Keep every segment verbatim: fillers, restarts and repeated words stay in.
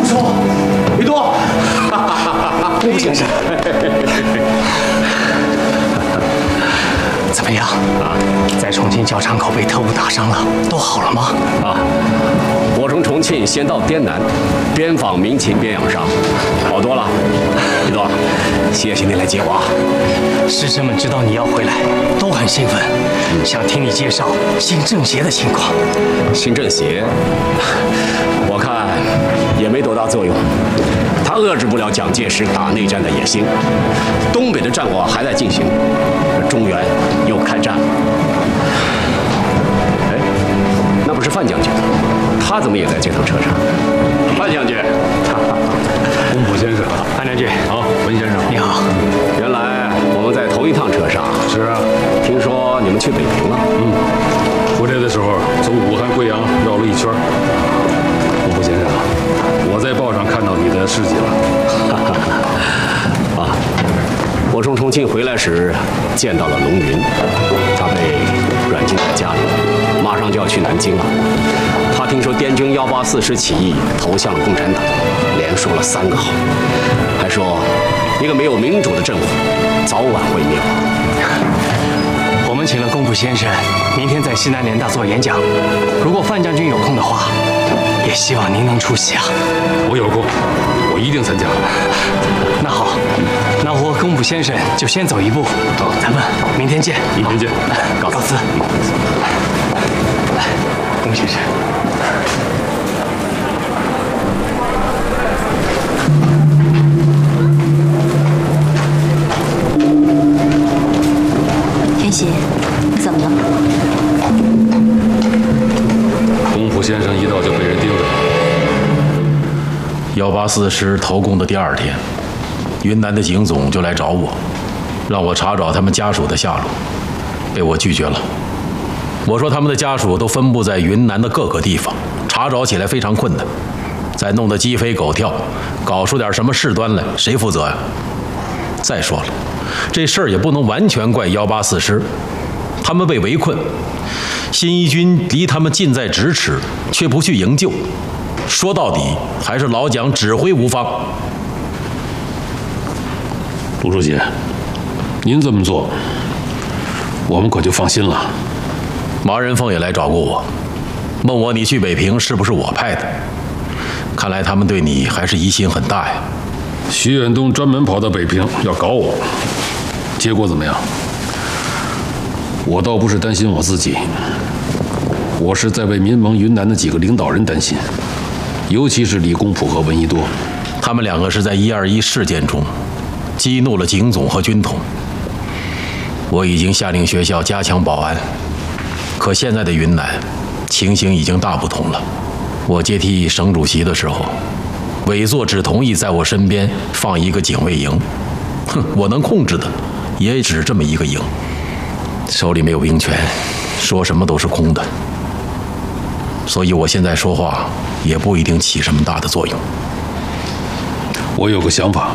叔，宇多，公布先生，怎么样啊？在重庆教场口被特务打伤了，都好了吗？ 啊，我从重庆先到滇南，边访民情边养伤，好多了。宇多，谢谢你来接我啊！ 师生们知道你要回来，都很兴奋，想听你介绍新政协的情况。 新政协，我看也没多大作用，他遏制不了蒋介石打内战的野心。东北的战火还在进行，中原又开战了。哎，那不是范将军，他怎么也在这趟车上？范将军， 公仆先生， 范将军， 好，文先生， 你好。 原来我们在同一趟车上。 是啊， 听说你们去北平了？ 嗯，回来的时候从武汉、贵阳绕了一圈。公仆先生，我在报上看到你的事迹了。 啊，我从重庆回来时见到了龙云，他被软禁在家里，马上就要去南京了。他听说滇军幺八四师起义投向了共产党，连说了三个好，还说一个没有民主的政府早晚会灭亡。 我们请了公仆先生，明天在西南联大做演讲。如果范将军有空的话，也希望您能出席啊。 我有空，我一定参加。 那好，那我和公仆先生就先走一步，咱们明天见。 明天见， 告告辞。来，公仆先生。 天喜，你怎么了？ 公仆先生一到就被人盯着。 幺八四师投共的第二天，云南的警总就来找我，让我查找他们家属的下落，被我拒绝了。我说他们的家属都分布在云南的各个地方，查找起来非常困难，再弄得鸡飞狗跳，搞出点什么事端来，谁负责呀？再说了，这事儿也不能完全怪幺八四师，他们被围困，新一军离他们近在咫尺，却不去营救。说到底，还是老蒋指挥无方。 陆书记，您这么做，我们可就放心了。 马仁凤也来找过我，问我你去北平是不是我派的？看来他们对你还是疑心很大呀。 徐远东专门跑到北平要搞我，结果怎么样？我倒不是担心我自己，我是在为民盟云南的几个领导人担心，尤其是李公朴和闻一多， 他们两个是在一二一事件中激怒了警总和军统。我已经下令学校加强保安，可现在的云南情形已经大不同了。我接替省主席的时候，委座只同意在我身边放一个警卫营，哼，我能控制的也只这么一个营，手里没有兵权，说什么都是空的。所以我现在说话也不一定起什么大的作用。 我有个想法，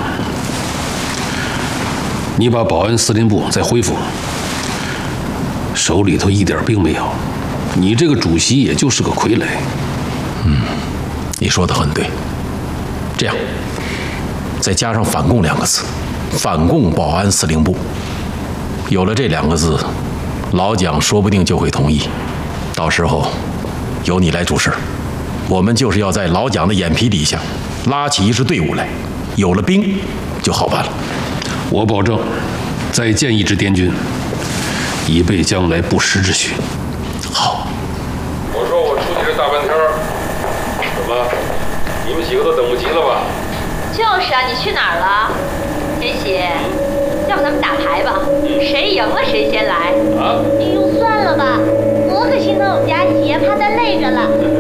你把保安司令部再恢复，手里头一点兵没有，你这个主席也就是个傀儡。 嗯，你说的很对。这样，再加上反共两个字，反共保安司令部。有了这两个字，老蒋说不定就会同意。到时候由你来主事，我们就是要在老蒋的眼皮底下拉起一支队伍来，有了兵就好办了。 我保证再建一支滇军，以备将来不时之需。 好。 我说我出去这大半天儿，怎么你们几个都等不及了吧？ 就是啊，你去哪儿了？天喜，要不咱们打牌吧？谁赢了谁先来。 啊？ 哎呦，算了吧，我可心疼我们家姐，怕她累着了。